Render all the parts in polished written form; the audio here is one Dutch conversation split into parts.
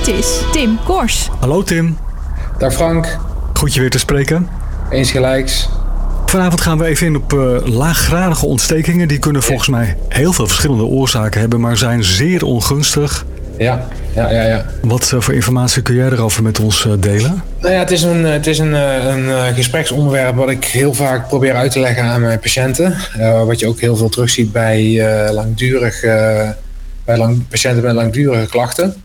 Dit is Tim Kors. Hallo Tim. Dag Frank. Goed je weer te spreken. Eens gelijks. Vanavond gaan we even in op laaggradige ontstekingen. Die kunnen volgens mij heel veel verschillende oorzaken hebben, maar zijn zeer ongunstig. Ja. Wat voor informatie kun jij erover met ons delen? Nou ja, het is een gespreksonderwerp wat ik heel vaak probeer uit te leggen aan mijn patiënten. Wat je ook heel veel terugziet bij patiënten met langdurige klachten.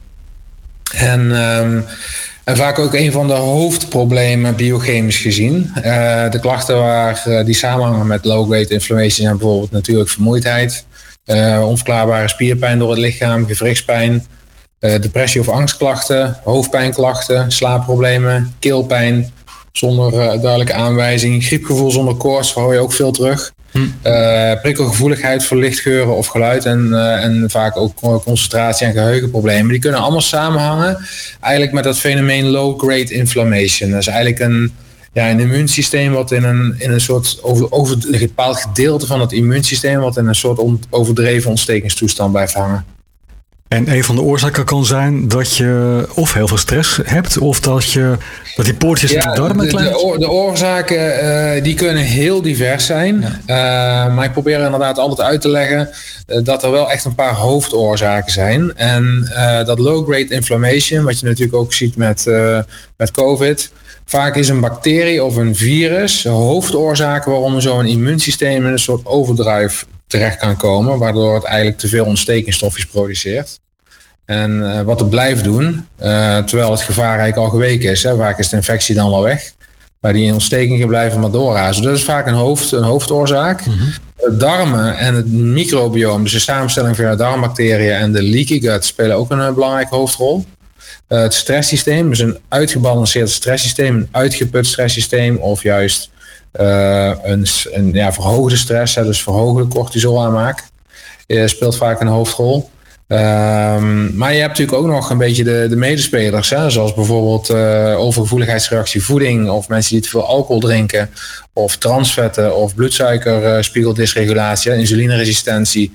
En vaak ook een van de hoofdproblemen biochemisch gezien. De klachten die samenhangen met low-grade inflammation zijn bijvoorbeeld natuurlijk vermoeidheid, onverklaarbare spierpijn door het lichaam, gewrichtspijn, depressie of angstklachten, hoofdpijnklachten, slaapproblemen, keelpijn zonder duidelijke aanwijzing, griepgevoel zonder koorts, hoor je ook veel terug. Prikkelgevoeligheid voor licht, geuren of geluid en vaak ook concentratie- en geheugenproblemen. Die kunnen allemaal samenhangen eigenlijk met dat fenomeen low-grade inflammation. Dat is eigenlijk een immuunsysteem wat in een soort over een bepaald gedeelte van het immuunsysteem wat in een soort overdreven ontstekingstoestand blijft hangen. En een van de oorzaken kan zijn dat je of heel veel stress hebt, of dat die poortjes in de darmen klein. De oorzaken die kunnen heel divers zijn. Ja. Maar ik probeer inderdaad altijd uit te leggen dat er wel echt een paar hoofdoorzaken zijn. En dat low-grade inflammation, wat je natuurlijk ook ziet met COVID. Vaak is een bacterie of een virus hoofdoorzaken waarom zo'n immuunsysteem in een soort overdrive terecht kan komen, waardoor het eigenlijk te veel ontstekingsstofjes produceert. En wat het blijft doen, terwijl het gevaar eigenlijk al geweken is. Vaak is de infectie dan wel weg, maar die ontstekingen blijven maar doorrazen. Dat is vaak een hoofdoorzaak. Mm-hmm. De darmen en het microbioom, dus de samenstelling van de darmbacteriën en de leaky gut spelen ook een belangrijke hoofdrol. Het stresssysteem, dus een uitgebalanceerd stresssysteem, een uitgeput stresssysteem of juist een verhoogde stress, dus verhoogde cortisolaanmaak, speelt vaak een hoofdrol. Maar je hebt natuurlijk ook nog een beetje de medespelers, zoals bijvoorbeeld overgevoeligheidsreactie voeding of mensen die te veel alcohol drinken of transvetten of bloedsuikerspiegeldysregulatie, insulineresistentie,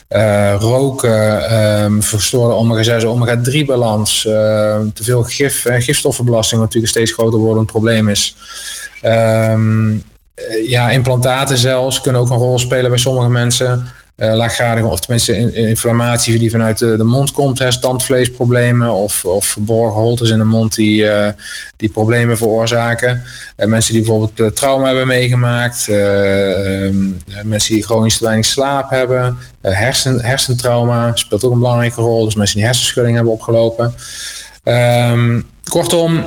roken, verstoorde omega-6, omega-3 balans, te veel gifstoffenbelasting wat natuurlijk een steeds groter wordend probleem is. Implantaten zelfs kunnen ook een rol spelen bij sommige mensen. Laaggradige of tenminste inflammatie die vanuit de mond komt, tandvleesproblemen of verborgen holtes in de mond die problemen veroorzaken. Mensen die bijvoorbeeld trauma hebben meegemaakt, mensen die chronisch te weinig slaap hebben, hersentrauma speelt ook een belangrijke rol, dus mensen die hersenschudding hebben opgelopen. Kortom,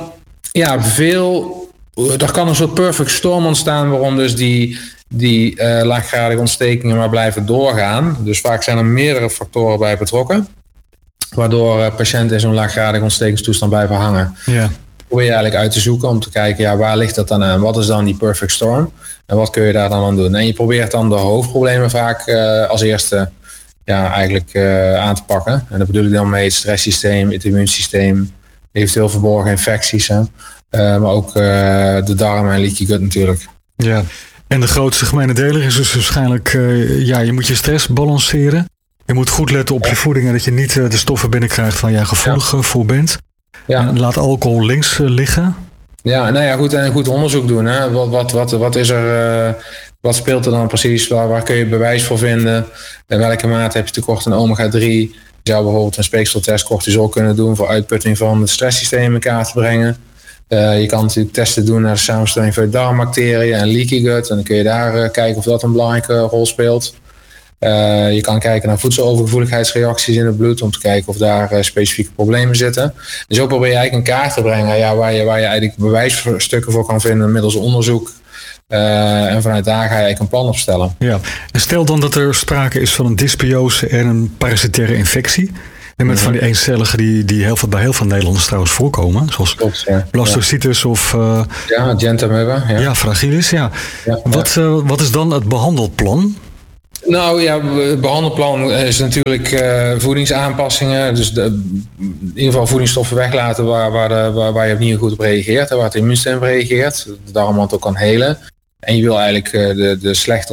er kan een soort perfect storm ontstaan waarom dus die laaggradige ontstekingen maar blijven doorgaan. Dus vaak zijn er meerdere factoren bij betrokken, waardoor patiënten in zo'n laaggradige ontstekingstoestand blijven hangen. Ja. Probeer je eigenlijk uit te zoeken om te kijken, waar ligt dat dan aan? Wat is dan die perfect storm? En wat kun je daar dan aan doen? En je probeert dan de hoofdproblemen vaak als eerste aan te pakken. En dat bedoel ik dan mee het stresssysteem, het immuunsysteem, eventueel verborgen infecties. Maar ook de darmen en leaky gut natuurlijk. Ja. En de grootste gemene deler is dus waarschijnlijk, je moet je stress balanceren. Je moet goed letten op je voeding en dat je niet de stoffen binnenkrijgt waar jij gevoelig voor bent. Ja. En laat alcohol links liggen. Ja, goed, en een goed onderzoek doen. Hè. Wat is er, wat speelt er dan precies? Waar kun je bewijs voor vinden? In welke mate heb je tekort aan omega-3? Je zou bijvoorbeeld een speekseltest cortisol kunnen doen voor uitputting van het stresssysteem in kaart te brengen. Je kan natuurlijk testen doen naar de samenstelling van de darmbacteriën en leaky gut. En dan kun je daar kijken of dat een belangrijke rol speelt. Je kan kijken naar voedselovergevoeligheidsreacties in het bloed om te kijken of daar specifieke problemen zitten. Dus zo probeer je eigenlijk een kaart te brengen waar je eigenlijk bewijsstukken voor kan vinden middels onderzoek. En vanuit daar ga je eigenlijk een plan opstellen. Ja. En stel dan dat er sprake is van een dysbiose en een parasitaire infectie. En met van die eencellige die bij heel veel Nederlanders trouwens voorkomen. Zoals blastocystitis of... Gentamewa. Ja, fragilis, ja. Wat is dan het behandelplan? Nou ja, het behandelplan is natuurlijk voedingsaanpassingen. Dus in ieder geval voedingsstoffen weglaten waar je opnieuw goed op reageert. Waar het immuunsysteem op reageert. De darmwand ook kan helen. En je wil eigenlijk de slecht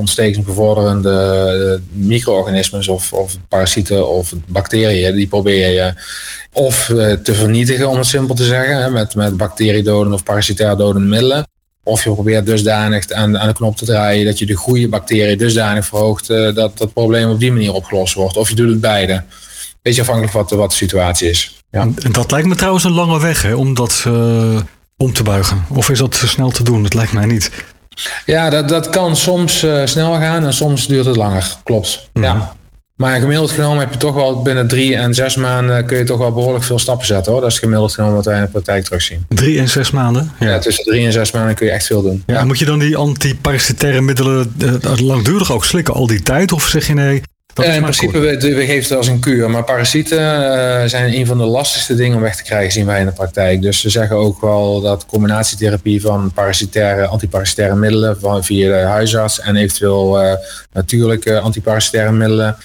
ontstekingsbevorderende micro-organismen of parasieten of bacteriën, die probeer je of te vernietigen, om het simpel te zeggen, met bacteriedodende of parasitair dodende middelen. Of je probeert dusdanig aan de knop te draaien dat je de goede bacteriën dusdanig verhoogt dat het probleem op die manier opgelost wordt. Of je doet het beide. Beetje afhankelijk wat de situatie is. Ja. En dat lijkt me trouwens een lange weg, hè, om dat om te buigen. Of is dat snel te doen? Dat lijkt mij niet. Ja, dat kan soms snel gaan en soms duurt het langer. Klopt. Mm-hmm. Ja. Maar gemiddeld genomen heb je toch wel binnen 3 en 6 maanden kun je toch wel behoorlijk veel stappen zetten, hoor. Dat is gemiddeld genomen wat wij in de praktijk terugzien. 3 en 6 maanden? Ja, tussen 3 en 6 maanden kun je echt veel doen. Ja, moet je dan die antiparasitaire middelen langdurig ook slikken al die tijd? Of zeg je nee? In principe, we geven het als een kuur. Maar parasieten zijn een van de lastigste dingen om weg te krijgen, zien wij in de praktijk. Dus ze zeggen ook wel dat combinatietherapie van antiparasitaire middelen via de huisarts en eventueel natuurlijke antiparasitaire middelen,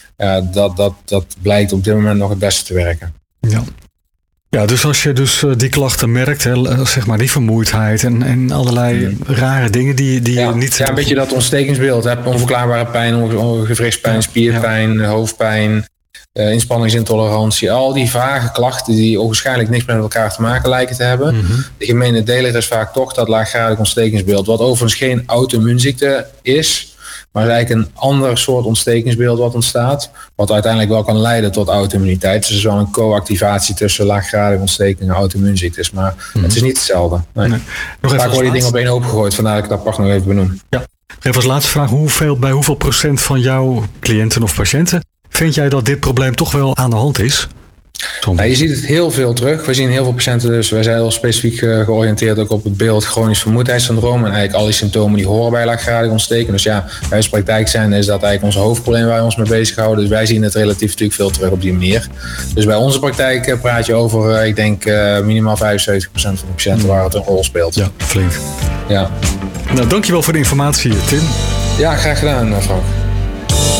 dat blijkt op dit moment nog het beste te werken. Ja. Ja, dus als je dus die klachten merkt, hè, zeg maar die vermoeidheid en allerlei rare dingen die je niet... Ja, een beetje dat ontstekingsbeeld. Hè? Onverklaarbare pijn, gewrichtspijn, spierpijn, hoofdpijn, inspanningsintolerantie. Al die vage klachten die waarschijnlijk niks met elkaar te maken lijken te hebben. Mm-hmm. De gemene deler is vaak toch dat laaggradig ontstekingsbeeld. Wat overigens geen auto-immuunziekte is, maar het is eigenlijk een ander soort ontstekingsbeeld wat ontstaat. Wat uiteindelijk wel kan leiden tot auto-immuniteit. Dus er is wel een co-activatie tussen laaggradige ontsteking en auto-immuunziektes. Maar het is niet hetzelfde. Nee. Vaak worden die dingen op één hoop gegooid. Vandaar dat ik dat apart nog even benoem. Ja. Even als laatste vraag. Bij hoeveel procent van jouw cliënten of patiënten vind jij dat dit probleem toch wel aan de hand is? Nou, je ziet het heel veel terug. We zien heel veel patiënten, dus wij zijn heel specifiek georiënteerd ook op het beeld chronisch vermoeidheidssyndroom. En eigenlijk al die symptomen die horen bij laaggradig ontsteking. Dus ja, bij onze praktijk is dat eigenlijk ons hoofdprobleem waar we ons mee bezighouden. Dus wij zien het relatief natuurlijk veel terug op die manier. Dus bij onze praktijk praat je over, ik denk minimaal 75% van de patiënten waar het een rol speelt. Ja, flink. Ja. Nou, dankjewel voor de informatie, Tim. Ja, graag gedaan, Frank.